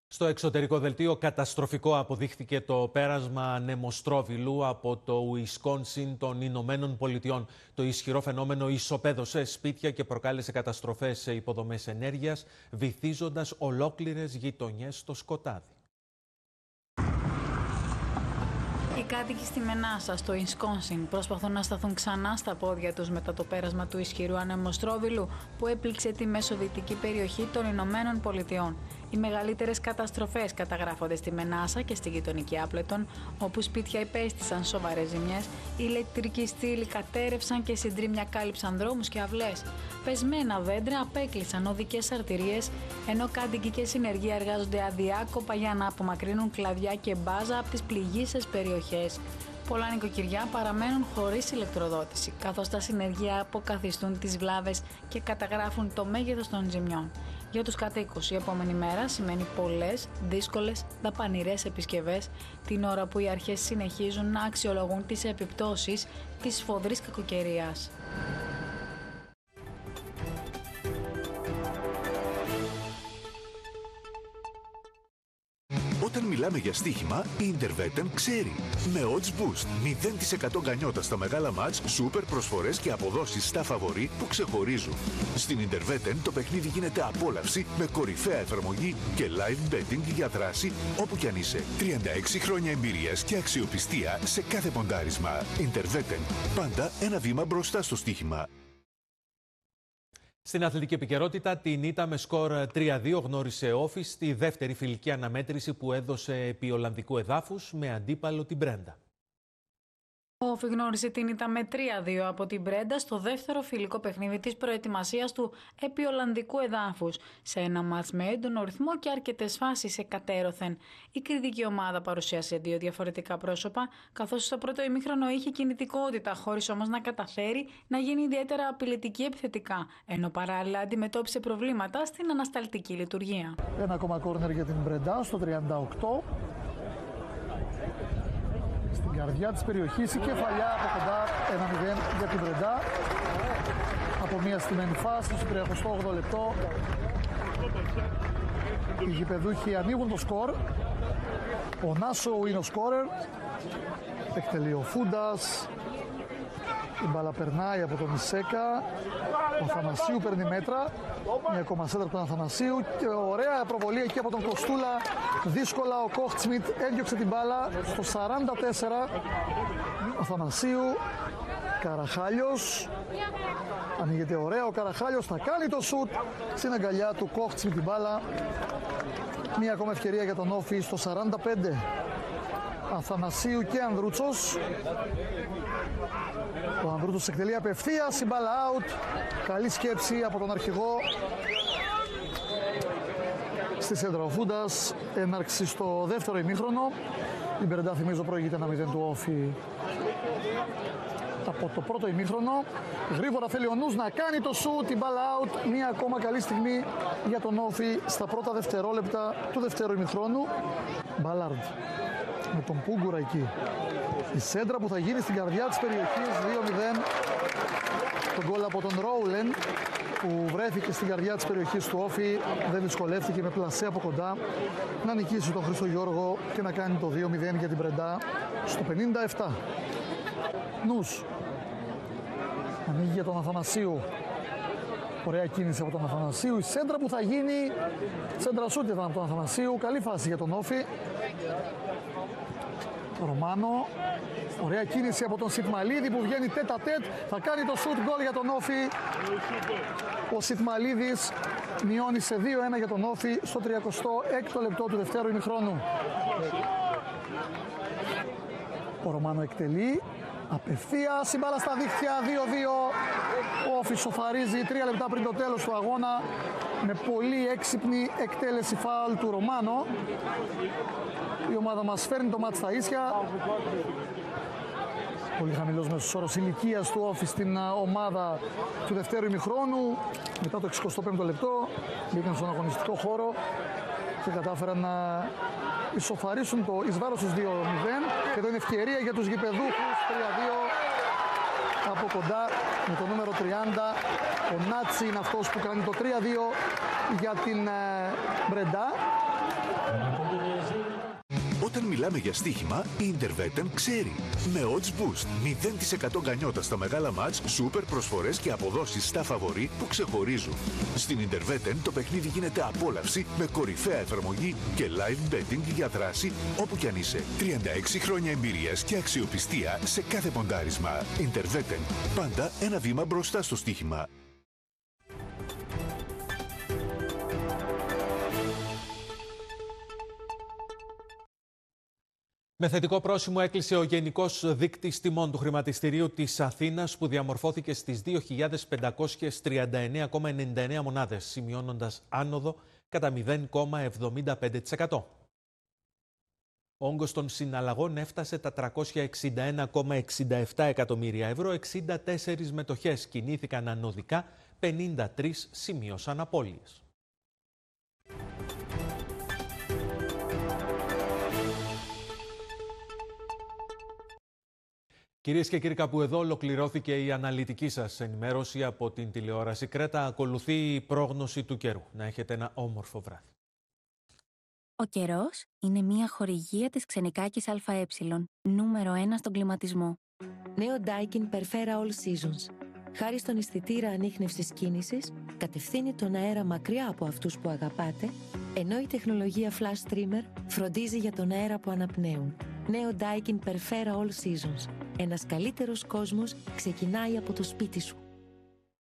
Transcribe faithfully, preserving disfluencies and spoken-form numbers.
Στο εξωτερικό δελτίο καταστροφικό αποδείχθηκε το πέρασμα ανεμοστρόβιλου από το Ουισκόνσιν των Ηνωμένων Πολιτειών. Το ισχυρό φαινόμενο ισοπαίδωσε σπίτια και προκάλεσε καταστροφές σε υποδομές ενέργειας, βυθίζοντας ολόκληρες γειτονιές στο σκοτάδι. Οι κάτοικοι στη Μενάσα, στο Ουισκόνσιν, προσπαθούν να σταθούν ξανά στα πόδια τους μετά το πέρασμα του ισχυρού ανεμοστρόβιλου που έπληξε τη μεσοδυτική περιοχή των Ηνωμένων Πολιτειών. Οι μεγαλύτερες καταστροφές καταγράφονται στη Μενάσα και στη γειτονική Άπλετον, όπου σπίτια υπέστησαν σοβαρές ζημιές, οι ηλεκτρικοί στήλοι κατέρευσαν και συντρίμμια κάλυψαν δρόμους και αυλές. Πεσμένα δέντρα απέκλεισαν οδικές αρτηρίες, ενώ κάτοικοι και συνεργεία εργάζονται αδιάκοπα για να απομακρύνουν κλαδιά και μπάζα από τις πληγείσες περιοχές. Πολλά νοικοκυριά παραμένουν χωρίς ηλεκτροδότηση, καθώς τα συνεργεία αποκαθιστούν τις βλάβες και καταγράφουν το μέγεθος των ζημιών. Για τους κατοίκους, η επόμενη μέρα σημαίνει πολλές, δύσκολες, δαπανηρές επισκευές, την ώρα που οι αρχές συνεχίζουν να αξιολογούν τις επιπτώσεις της σφοδρής κακοκαιρίας. Όταν μιλάμε για στοίχημα, η Interwetten ξέρει. Με Odds Boost, μηδέν τοις εκατό γκανιότα στα μεγάλα μάτς, σούπερ προσφορές και αποδόσεις στα φαβορί που ξεχωρίζουν. Στην Interwetten το παιχνίδι γίνεται απόλαυση με κορυφαία εφαρμογή και live betting για δράση όπου κι αν είσαι. τριάντα έξι χρόνια εμπειρίας και αξιοπιστία σε κάθε ποντάρισμα. Interwetten, πάντα ένα βήμα μπροστά στο στοίχημα. Στην αθλητική επικαιρότητα, την ήττα με σκορ τρία δύο γνώρισε Όφη στη δεύτερη φιλική αναμέτρηση που έδωσε επί Ολλανδικού εδάφους με αντίπαλο την Μπρέντα. Ο Όφη γνώρισε την ήττα με τρία δύο από την Μπρέντα στο δεύτερο φιλικό παιχνίδι της προετοιμασίας του επί Ολλανδικού εδάφους, σε ένα μάτς με έντονο ρυθμό και αρκετές φάσεις εκατέρωθεν. Η κριτική ομάδα παρουσίασε δύο διαφορετικά πρόσωπα, καθώς στο πρώτο ημίχρονο είχε κινητικότητα, χωρίς όμως να καταφέρει να γίνει ιδιαίτερα απειλητική επιθετικά, ενώ παράλληλα αντιμετώπισε προβλήματα στην ανασταλτική λειτουργία. Ένα ακόμα κόρνερ για την Μπρέντα στο τριάντα οκτώ. Στην καρδιά της περιοχής η κεφαλιά από κοντά, ένα μηδέν για την Μπρέντα. Από μια στημένη φάση στο τριάντα όγδοο λεπτό. Οι γηπεδούχοι ανοίγουν το σκορ. Ο Νάσο είναι ο σκόρερ. Εκτελεί ο Φούντας. Η μπάλα περνάει από τον Ισέκα. Ο Αθανασίου παίρνει μέτρα. Μια ακόμα σέντρα από τον Αθανασίου. Και ωραία προβολή εκεί από τον Κοστούλα. Δύσκολα ο Κόχτσμιτ έδιωξε την μπάλα στο σαράντα τέσσερα. Ο Αθανασίου. Καραχάλιος. Ανοίγεται ωραία ο Καραχάλιος. Θα κάνει το σουτ στην αγκαλιά του Κόχτσμιτ την μπάλα. Μια ακόμα ευκαιρία για τον Όφη στο σαράντα πέντε. Αθανασίου και Ανδρούτσος. Ο Ανδρούτσος εκτελεί απευθείας, η μπάλα out. Καλή σκέψη από τον αρχηγό. Στη σέντρα ο Φούντας, έναρξη στο δεύτερο ημίχρονο. Η Μπρέντα, θυμίζω, προηγείται ένα μηδέν του Όφη από το πρώτο ημίχρονο. Γρήγορα θέλει ο Νους να κάνει το σουτ, την μπάλα out. Μία ακόμα καλή στιγμή για τον Όφη στα πρώτα δευτερόλεπτα του δεύτερου ημιχρόνου. Μπαλάρντ με τον Πούγκουρα εκεί. Η σέντρα που θα γίνει στην καρδιά της περιοχής, δύο μηδέν. Το γκολ από τον Ρόουλεν που βρέθηκε στην καρδιά της περιοχής του Όφη. Δεν δυσκολεύτηκε με πλασέ από κοντά να νικήσει τον Χρήστο Γιώργο και να κάνει το δύο μηδέν για την Μπρέντα στο πενήντα επτά. Νους ανοίγει για τον Αθανασίου. Ωραία κίνηση από τον Αθανασίου. Η σέντρα που θα γίνει, σέντρα σούτ ήταν από τον Αθανασίου. Καλή φάση για τον Όφη. Ρωμάνο. Ωραία κίνηση από τον Σιτμαλίδη που βγαίνει τέτα τέτ. Θα κάνει το σουτ γκολ για τον Όφη. Ο Σιτμαλίδης μειώνει σε δύο ένα για τον Όφη στο τριακοστό έκτο λεπτό του δευτέρου ημιχρόνου. Ο Ρωμάνο εκτελεί. Απευθείας η μπάλα στα δίχτυα, δύο δύο. Ο Όφη σοφαρίζει τρία λεπτά πριν το τέλος του αγώνα με πολύ έξυπνη εκτέλεση φάουλ του Ρωμάνο. Η ομάδα μας φέρνει το μάτς στα ίσια. Πολύ χαμηλός μέσος όρος ηλικίας του Όφη στην ομάδα του δευτέρου ημιχρόνου. Μετά το εξηκοστό πέμπτο λεπτό μπήκαν στον αγωνιστικό χώρο και κατάφεραν να ισοφαρίσουν το εις βάρος τους δύο μηδέν. Και εδώ είναι ευκαιρία για τους γηπεδούχους, τρία δύο από κοντά με το νούμερο τριάντα. Ο Νάτσι είναι αυτός που κάνει το τρία δύο για την Μπρέντα. Όταν μιλάμε για στοίχημα, η Intervetten ξέρει. Με Odds Boost, μηδέν τοις εκατό γκανιότα στα μεγάλα μάτς, σούπερ προσφορές και αποδόσεις στα φαβορί που ξεχωρίζουν. Στην Intervetten το παιχνίδι γίνεται απόλαυση με κορυφαία εφαρμογή και live betting για δράση όπου κι αν είσαι. τριάντα έξι χρόνια εμπειρίας και αξιοπιστία σε κάθε ποντάρισμα. Intervetten. Πάντα ένα βήμα μπροστά στο στοίχημα. Με θετικό πρόσημο έκλεισε ο Γενικός Δείκτης Τιμών του Χρηματιστηρίου της Αθήνας, που διαμορφώθηκε στις δύο χιλιάδες πεντακόσιες τριάντα εννέα κόμμα ενενήντα εννέα μονάδες, σημειώνοντας άνοδο κατά μηδέν κόμμα εβδομήντα πέντε τοις εκατό. Ο όγκος των συναλλαγών έφτασε τα τριακόσια εξήντα ένα κόμμα εξήντα επτά εκατομμύρια ευρώ, εξήντα τέσσερις μετοχές κινήθηκαν ανωδικά, πενήντα τρεις σημείωσαν απώλειες. Κυρίες και κύριοι, κάπου εδώ ολοκληρώθηκε η αναλυτική σας ενημέρωση από την τηλεόραση Κρέτα. Ακολουθεί η πρόγνωση του καιρού. Να έχετε ένα όμορφο βράδυ. Ο καιρός είναι μια χορηγία της Ξενικάκης ΑΕ, νούμερο ένα στον κλιματισμό. Νέο Daikin Perfera All Seasons. Χάρη στον αισθητήρα ανίχνευσης κίνησης, κατευθύνει τον αέρα μακριά από αυτούς που αγαπάτε, ενώ η τεχνολογία Flash Streamer φροντίζει για τον αέρα που αναπνέουν. Νέο Daikin Perfera All Seasons. Ένας καλύτερος κόσμος ξεκινάει από το σπίτι σου.